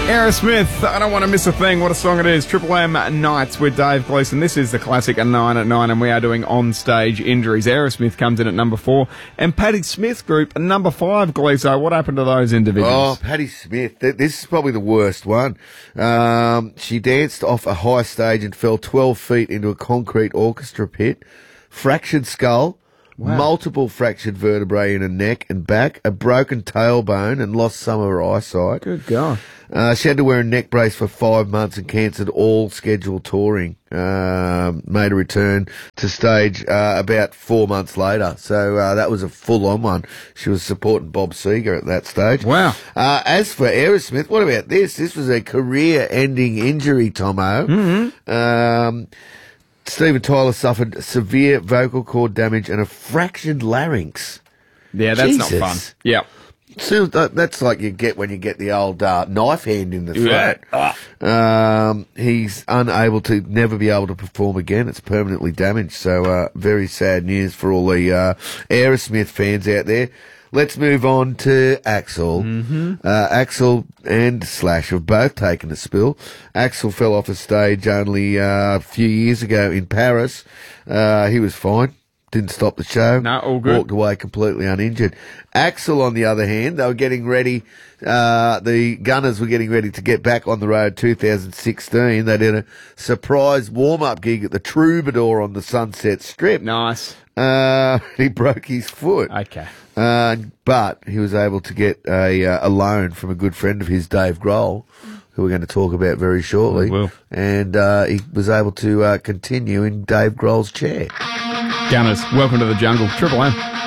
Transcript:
Aerosmith, I Don't Want to Miss a Thing. What a song it is. Triple M Nights with Dave Gleeson. This is the classic at 9 at 9, and we are doing on-stage injuries. Aerosmith comes in at number 4, and Patti Smith Group at number 5, Gleeso. What happened to those individuals? Oh, Patti Smith. This is probably the worst one. She danced off a high stage and fell 12 feet into a concrete orchestra pit. Fractured skull. Wow. Multiple fractured vertebrae in her neck and back, a broken tailbone, and lost some of her eyesight. Good God. She had to wear a neck brace for 5 months and cancelled all scheduled touring. Made a return to stage about 4 months later. So that was a full-on one. She was supporting Bob Seger at that stage. Wow. As for Aerosmith, what about this? This was a career-ending injury, Tomo. Mm-hmm. Steven Tyler suffered severe vocal cord damage and a fractured larynx. Yeah, that's not fun. Yeah. So that's like you get when you get the old knife hand in the throat. Yeah. He's never be able to perform again. It's permanently damaged. So very sad news for all the Aerosmith fans out there. Let's move on to Axl. Mm-hmm. Axl and Slash have both taken a spill. Axl fell off a stage only a few years ago in Paris. He was fine. Didn't stop the show. No, all good. Walked away completely uninjured. Axl, on the other hand, they were getting ready. The Gunners were getting ready to get back on the road 2016. They did a surprise warm-up gig at the Troubadour on the Sunset Strip. Nice. He broke his foot. Okay. But he was able to get a loan from a good friend of his, Dave Grohl, who we're going to talk about very shortly. We will. And he was able to continue in Dave Grohl's chair. Gunners, welcome to the jungle. Triple M.